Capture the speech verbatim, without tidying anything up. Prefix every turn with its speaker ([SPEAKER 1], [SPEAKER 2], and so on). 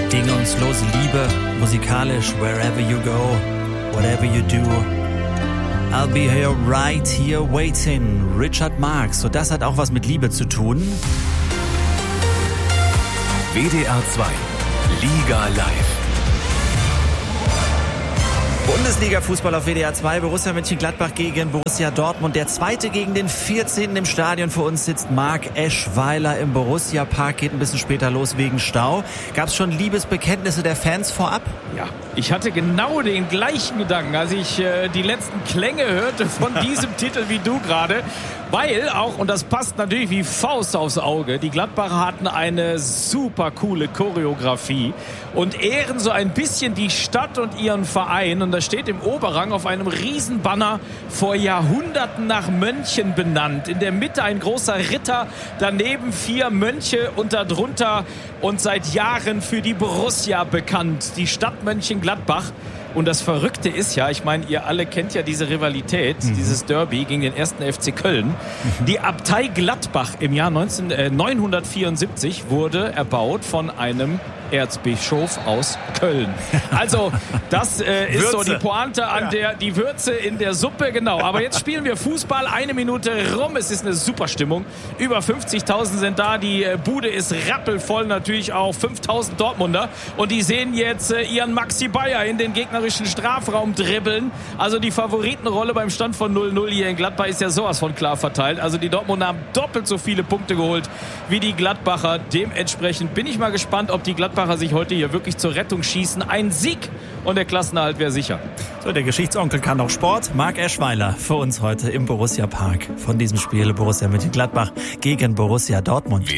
[SPEAKER 1] Bedingungslose Liebe, musikalisch, wherever you go, whatever you do. I'll be here right here waiting. Richard Marx. So, das hat auch was mit Liebe zu tun.
[SPEAKER 2] W D R zwei Liga live.
[SPEAKER 1] Bundesliga-Fußball auf W D R zwei, Borussia Mönchengladbach gegen Borussia Dortmund. Der zweite gegen den vierzehnten im Stadion. Für uns sitzt Marc Eschweiler im Borussia-Park. Geht ein bisschen später los wegen Stau. Gab es schon Liebesbekenntnisse der Fans vorab?
[SPEAKER 3] Ja, ich hatte genau den gleichen Gedanken, als ich äh, die letzten Klänge hörte von diesem Titel wie du gerade. Weil auch, und das passt natürlich wie Faust aufs Auge, die Gladbacher hatten eine super coole Choreografie und ehren so ein bisschen die Stadt und ihren Verein. Und da steht im Oberrang auf einem Riesenbanner vor Jahrhunderten nach Mönchen benannt. In der Mitte ein großer Ritter, daneben vier Mönche und darunter und seit Jahren für die Borussia bekannt, die Stadt Mönchengladbach. Und das Verrückte ist ja, ich meine, ihr alle kennt ja diese Rivalität, mhm. dieses Derby gegen den ersten F C Köln. Mhm. Die Abtei Gladbach im Jahr neunzehnhundertvierundsiebzig wurde erbaut von einem Erzbischof aus Köln. Also das äh, ist so die Pointe an der, die Würze in der Suppe, genau. Aber jetzt spielen wir Fußball, eine Minute rum, es ist eine super Stimmung. Über fünfzigtausend sind da, die Bude ist rappelvoll, natürlich auch fünftausend Dortmunder. Und die sehen jetzt äh, ihren Maxi Bayer in den gegnerischen Strafraum dribbeln. Also die Favoritenrolle beim Stand von null null hier in Gladbach ist ja sowas von klar verteilt. Also die Dortmunder haben doppelt so viele Punkte geholt wie die Gladbacher. Dementsprechend bin ich mal gespannt, ob die Gladbacher sich heute hier wirklich zur Rettung schießen. Ein Sieg und der Klassenerhalt wäre sicher.
[SPEAKER 1] So, der Geschichtsonkel kann auch Sport. Marc Eschweiler für uns heute im Borussia Park von diesem Spiel Borussia Mönchengladbach gegen Borussia Dortmund.